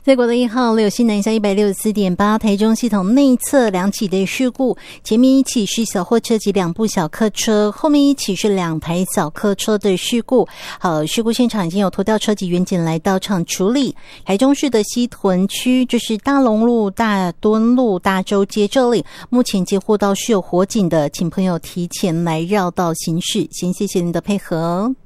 在国道1号6西南下 164.8 台中系统内侧2起的事故，前面一起是小货车及2部小客车，后面一起是2台小客车的事故。好，事故现场已经有拖吊车及员警来到场处理。台中市的西屯区就是大龙路、大墩路、大洲街这里，目前接获到是有火警的，请朋友提前来绕道行驶。先谢谢您的配合。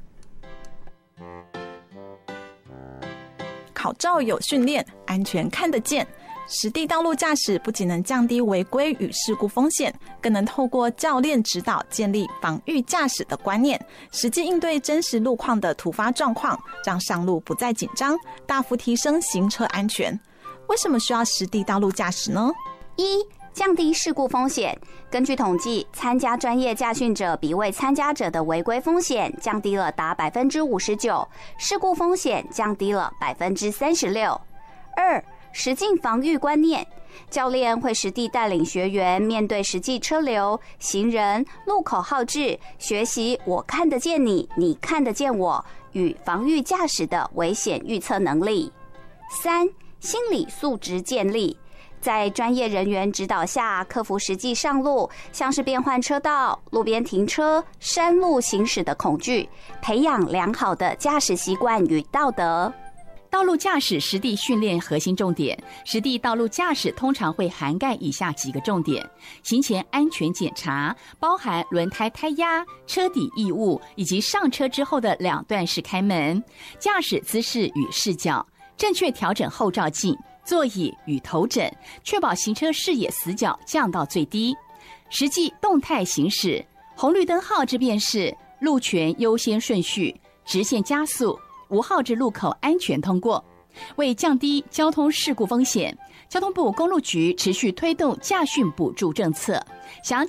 考照有训练，安全看得见。实地道路驾驶不仅能降低违规与事故风险，更能透过教练指导建立防御驾驶的观念，实际应对真实路况的突发状况，让上路不再紧张，大幅提升行车安全。为什么需要实地道路驾驶呢？ 降低事故风险。根据统计，参加专业驾训者比未参加者的违规风险降低了达 59%， 事故风险降低了 36%。实境防御观念。教练会实地带领学员面对实际车流、行人、路口号志，学习我看得见你，你看得见我与防御驾驶的危险预测能力。心理素质建立。在专业人员指导下，克服实际上路，像是变换车道、路边停车、山路行驶的恐惧，培养良好的驾驶习惯与道德。 道路驾驶实地训练核心重点，实地道路驾驶通常会涵盖以下几个重点：行前安全检查，包含轮胎胎压、车底异物以及上车之后的2段式开门，驾驶姿势与视角，正确调整后照镜、座椅与头枕，确保行车视野死角降到最低。实际动态行驶，红绿灯号志辨识，路权优先顺序，直线加速，无号志路口安全通过。为降低交通事故风险，交通部公路局持续推动驾训补助政策。详